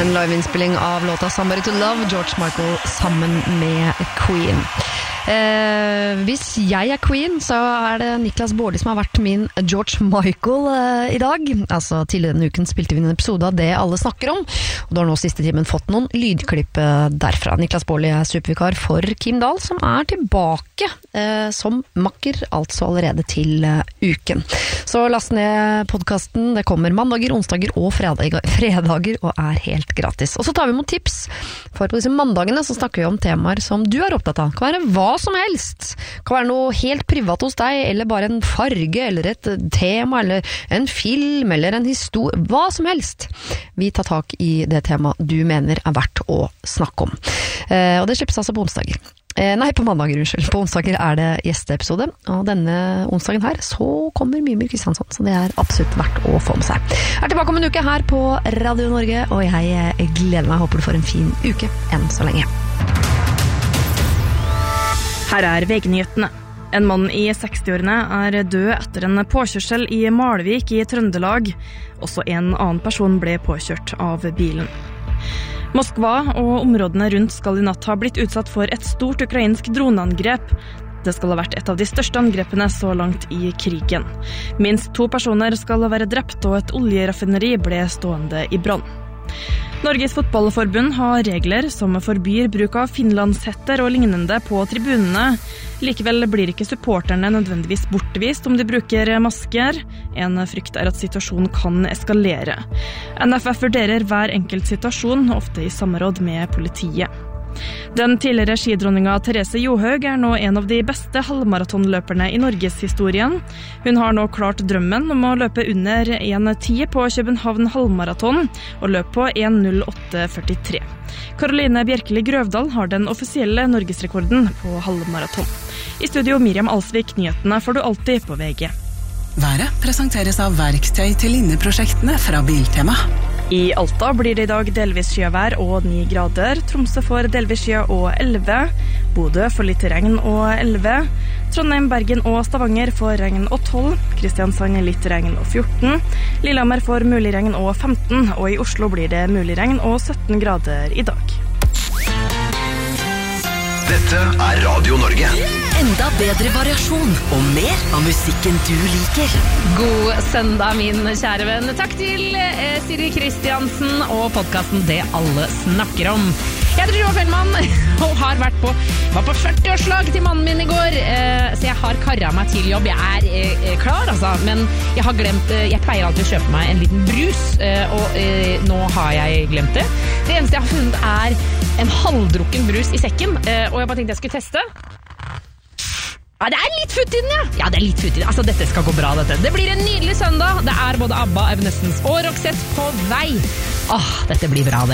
En liveinnspilling av låta Somebody to Love, George Michael sammen med Queen. Hvis jeg er Queen, så det Niklas Baarli som har vært min George Michael i dag. Altså tidligere denne uken spilte vi en episode av Det alle snakker om, og da har nå siste timen fått noen lydklipp derfra. Niklas Baarli supervikar for Kim Dahl, som tilbake som makker, altså allerede til uken. Så last ned podcasten, det kommer mandager, onsdager og fredager og helt gratis. Og så tar vi mot tips, for på disse mandagene så snakker vi om temaer som du opptatt av. Det kan være hva som helst. Det kan være noe helt privat hos deg, eller bare en farge, eller et tema, eller en film, eller en historie, hva som helst. Vi tar tak i det temaet du mener verdt å snakke om. Og det slippes altså på onsdager. På mandager, unnskyld. På onsdager det gjesteepisode, og denne onsdagen her så kommer Mimir Kristiansson, så det absolutt verdt å få med seg. Tilbake om en uke her på Radio Norge, og jeg gleder meg, håper du får en fin uke enn så lenge. Her VG-nyhetene. En mann i 60-årene død etter en påkjørsel i Malvik i Trøndelag. Også en annen person ble påkjørt av bilen. Moskva og områdene rundt skal i natt ha blitt utsatt for et stort ukrainsk droneangrep. Det skal ha vært et av de største angrepene så langt i krigen. Minst 2 personer skal ha vært drept, og et oljeraffineri ble stående i brann. Norges fotballforbund har regler som forbyr bruk av finlandshetter og lignende på tribunene. Likevel blir ikke supporterne nødvendigvis bortvist om de bruker masker. En frykt at situasjonen kan eskalere. NFF vurderer hver enkelt situasjon, ofte i samråd med politiet. Den tidligere skidronninga Therese Johaug nå en av de beste halvmaratonløperne i Norges historien. Hun har nå klart drømmen om å løpe under 1:10 på København halvmaraton, og løp på 1:08,43. Karoline Bjerkeli Grøvdal har den offisielle norgesrekorden på halvmaraton. I studio Miriam Alsvik, nyhetene får du alltid på VG. Været presenteres av verktøy til linneprosjektene fra Biltema. I Alta blir det i dag delvis skyvær og 9 grader. Tromsø får delvis sky og 11. Bodø får litt regn og 11. Trondheim, Bergen og Stavanger får regn og 12. Kristiansand litt regn og 14. Lillehammer får mulig regn og 15. Og i Oslo blir det mulig regn og 17 grader i dag. Dette Radio Norge. Enda bedre variasjon og mer av musikken du liker. God søndag, min kjære venn. Takk til Siri Kristiansen og podcasten Det alle snakker om. Jeg heter Joa Fellmann og var på 40-årslag til mannen min i går, så jeg har karret meg til jobb. Jeg klar, altså, men jeg har glemt, jeg pleier alltid å kjøpe meg en liten brus, og nå har jeg glemt det. Det eneste jeg har funnet en halvdrukken brus i sekken, og jeg bare tenkte jeg skulle teste. Ja, det litt futt i den, ja. Ja, det litt futt i den. Altså, dette skal gå bra, dette. Det blir en nydelig søndag. Det både ABBA, Evanescence og Roxette på vei. Dette blir bra, det.